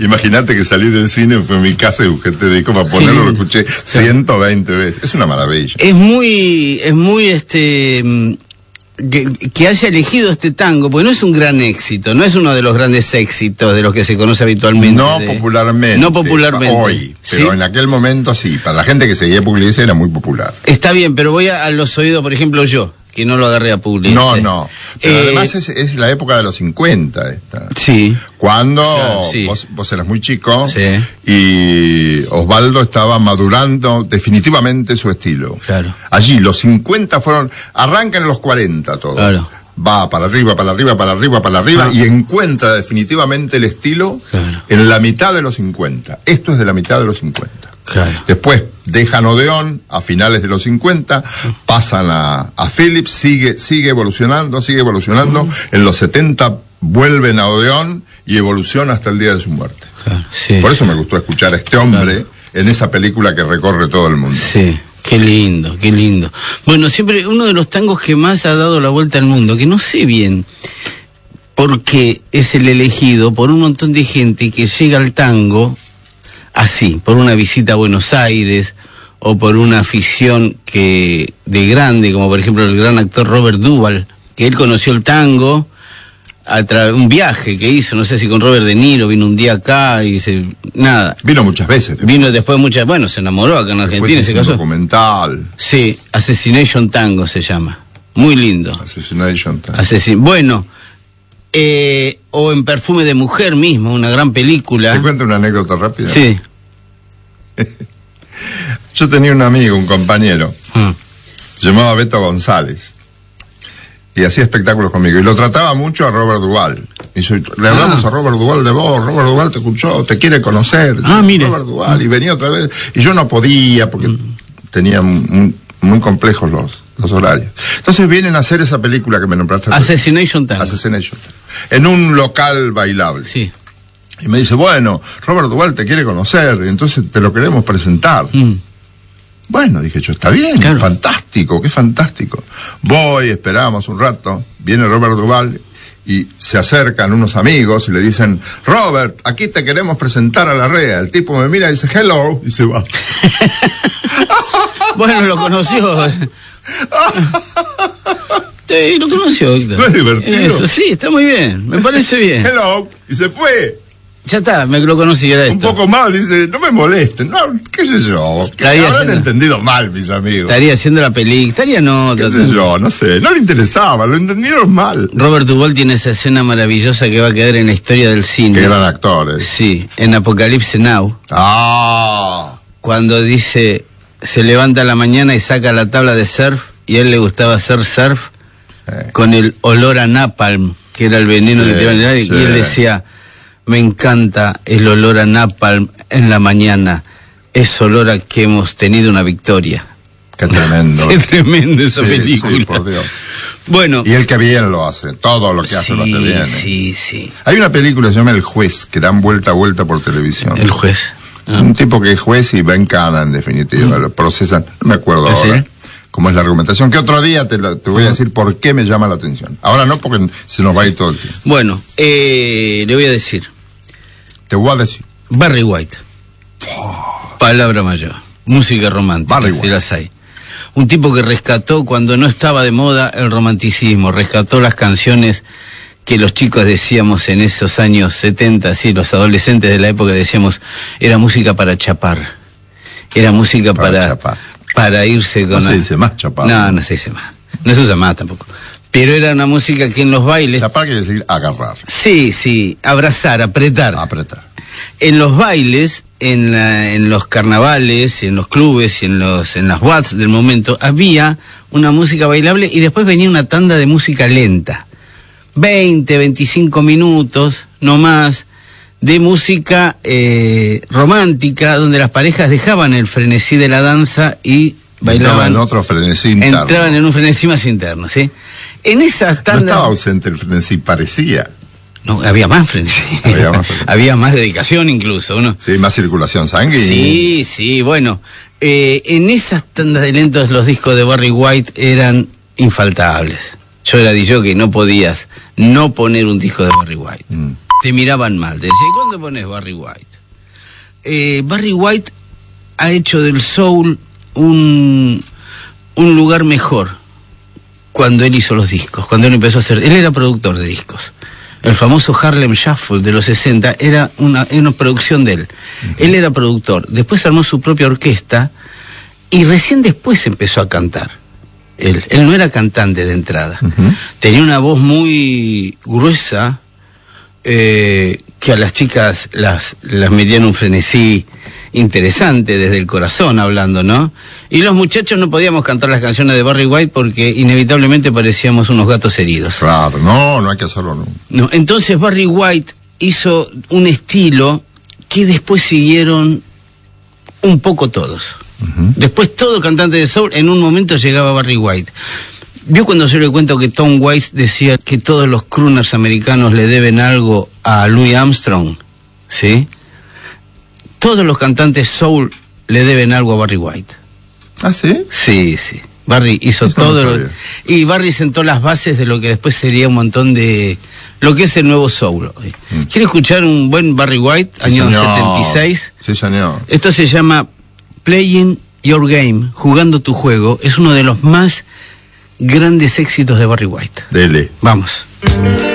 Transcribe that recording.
Imagínate que salí del cine, fui a mi casa y busqué este disco para ponerlo, lo escuché 120 veces. Es una maravilla. Es muy que haya elegido este tango, porque no es un gran éxito, no es uno de los grandes éxitos de los que se conoce habitualmente. No popularmente. Hoy, pero ¿sí? En aquel momento sí. Para la gente que seguía Pugliese era muy popular. Está bien, pero voy a los oídos, por ejemplo, yo, que no lo agarré a Pugliese. No. Pero además es la época de los 50 esta. Sí. Cuando sí. Vos eras muy chico, sí, y Osvaldo estaba madurando definitivamente su estilo. Claro. Allí los 50 arrancan en los 40 todo. Claro. Va para arriba, y encuentra definitivamente el estilo, claro, en la mitad de los 50. Esto es de la mitad de los 50. Claro. Después dejan Odeón a finales de los 50, pasan a Philips, sigue evolucionando. En los 70 vuelven a Odeón y evoluciona hasta el día de su muerte. Claro, sí, por eso me gustó escuchar a este hombre, claro, en esa película que recorre todo el mundo. Sí, qué lindo, qué lindo. Bueno, siempre uno de los tangos que más ha dado la vuelta al mundo, que no sé bien por qué es el elegido por un montón de gente que llega al tango así, por una visita a Buenos Aires o por una afición de grande, como por ejemplo el gran actor Robert Duvall, que él conoció el tango a un viaje que hizo, no sé si con Robert De Niro, vino un día acá y nada. Vino muchas veces. Vino después se enamoró acá en Argentina, se casó. Documental. Sí, Assassination Tango se llama. Muy lindo. Assassination Tango. Bueno, o en Perfume de Mujer mismo, una gran película. ¿Te cuento una anécdota rápida? Sí. Yo tenía un amigo, un compañero, llamado Beto González, y hacía espectáculos conmigo, y lo trataba mucho a Robert Duvall. Y le hablamos a Robert Duvall de vos, Robert Duvall te escuchó, te quiere conocer. Mire. Robert Duvall, y venía otra vez, y yo no podía, porque tenía muy complejos los horarios. Entonces vienen a hacer esa película que me nombraste. Assassination Tango. En un local bailable. Sí. Y me dice, bueno, Robert Duvall te quiere conocer, y entonces te lo queremos presentar. Bueno, dije yo, está bien, claro, fantástico, qué fantástico. Voy, esperamos un rato, viene Robert Duvall y se acercan unos amigos y le dicen, Robert, aquí te queremos presentar a Larrea. El tipo me mira y dice, hello, y se va. Bueno, lo conoció. Sí, lo conoció, Héctor. ¿No es divertido? Eso, sí, está muy bien, me parece bien. Hello, y se fue. Ya está, me lo conocí, era esto. Un poco mal, dice, no me molesten, no, qué sé yo, que habrán entendido mal mis amigos. Estaría haciendo la película, qué sé yo, no sé, no le interesaba, lo entendieron mal. Robert Duvall tiene esa escena maravillosa que va a quedar en la historia del cine. Qué gran actor, Sí, en Apocalypse Now. Cuando dice, se levanta a la mañana y saca la tabla de surf, y a él le gustaba hacer surf con el olor a napalm, que era el veneno que te iban a dar, y él decía, me encanta el olor a napalm en la mañana, es olor a que hemos tenido una victoria. Qué tremendo. Qué tremendo esa película. Sí, por Dios. Bueno. Y él que bien lo hace, todo lo que hace lo hace bien. Sí. Hay una película que se llama El Juez, que dan vuelta a vuelta por televisión. El Juez. Un tipo que es juez y va en cana, en definitiva, lo procesan, no me acuerdo ahora cómo es la argumentación, que otro día te voy a decir por qué me llama la atención. Ahora no, porque se nos va a ir todo el tiempo. Bueno, le voy a decir. Te voy a decir. Barry White. Palabra mayor. Música romántica. Barry White. Si las hay. Un tipo que rescató cuando no estaba de moda el romanticismo, rescató las canciones que los chicos decíamos en esos años 70, sí, los adolescentes de la época decíamos, era música para chapar. Era música para irse con... No se dice más chapar. No se dice más. No se usa más tampoco. Pero era una música que en los bailes... Chapar quiere decir agarrar. Sí, abrazar, apretar. En los bailes, en los carnavales, en los clubes y en las boates del momento, había una música bailable y después venía una tanda de música lenta. 20, 25 minutos, no más, de música romántica, donde las parejas dejaban el frenesí de la danza y bailaban. Entraban en otro frenesí interno. Entraban en un frenesí más interno, ¿sí? En esas tandas... No estaba ausente el frenesí, parecía. No, había más frenesí. Había más dedicación incluso, ¿no? Sí, más circulación sanguínea. Sí, bueno. En esas tandas de lentos los discos de Barry White eran infaltables. Yo era DJ, no podías no poner un disco de Barry White. te miraban mal. Te decían, ¿cuándo pones Barry White? Barry White ha hecho del soul un lugar mejor cuando él hizo los discos, cuando él empezó a hacer... Él era productor de discos. El famoso Harlem Shuffle de los 60 era una producción de él. Él era productor. Después armó su propia orquesta y recién después empezó a cantar. Él no era cantante de entrada. Tenía una voz muy gruesa, que a las chicas las metía en un frenesí interesante, desde el corazón hablando, ¿no? Y los muchachos no podíamos cantar las canciones de Barry White porque inevitablemente parecíamos unos gatos heridos. Claro, no hay que hacerlo. No, entonces Barry White hizo un estilo que después siguieron un poco todos. Después todo cantante de soul, en un momento llegaba Barry White. ¿Vio cuando yo le cuento que Tom Waits decía que todos los crooners americanos le deben algo a Louis Armstrong? ¿Sí? Todos los cantantes soul le deben algo a Barry White. ¿Ah, sí? Sí. Barry hizo todo y Barry sentó las bases de lo que después sería un montón de... lo que es el nuevo soul. ¿Quiere escuchar un buen Barry White, año 76? Sí, señor. Esto se llama Playing Your Game, jugando tu juego. Es uno de los más grandes éxitos de Barry White. Dele. Vamos.